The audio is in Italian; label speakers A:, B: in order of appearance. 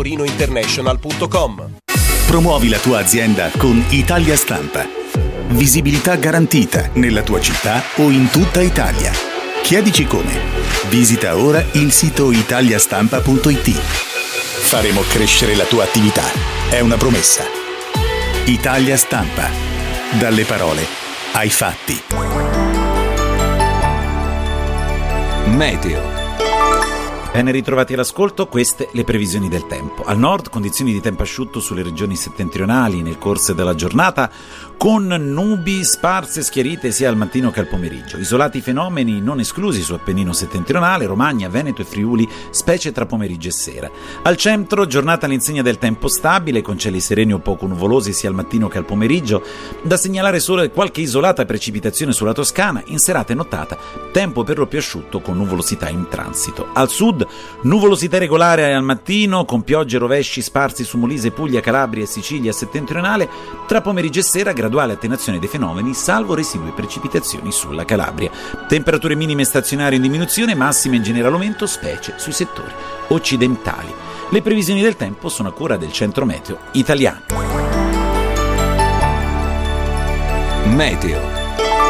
A: torinointernational.com.
B: Promuovi la tua azienda con Italia Stampa. Visibilità garantita nella tua città o in tutta Italia. Chiedici come. Visita ora il sito italiastampa.it. Faremo crescere la tua attività. È una promessa. Italia Stampa. Dalle parole ai fatti.
C: Meteo. Ben ritrovati all'ascolto, queste le previsioni del tempo. Al nord condizioni di tempo asciutto sulle regioni settentrionali nel corso della giornata, con nubi sparse schiarite sia al mattino che al pomeriggio. Isolati fenomeni non esclusi su Appennino settentrionale, Romagna, Veneto e Friuli, specie tra pomeriggio e sera. Al centro giornata all'insegna del tempo stabile, con cieli sereni o poco nuvolosi sia al mattino che al pomeriggio. Da segnalare solo qualche isolata precipitazione sulla Toscana, in serata e nottata tempo per lo più asciutto con nuvolosità in transito. Al sud nuvolosità regolare al mattino, con piogge e rovesci sparsi su Molise, Puglia, Calabria e Sicilia settentrionale. Tra pomeriggio e sera graduale attenuazione dei fenomeni, salvo residue precipitazioni sulla Calabria. Temperature minime stazionarie in diminuzione, massime in generale aumento, specie sui settori occidentali. Le previsioni del tempo sono a cura del Centro Meteo Italiano.
A: Meteo.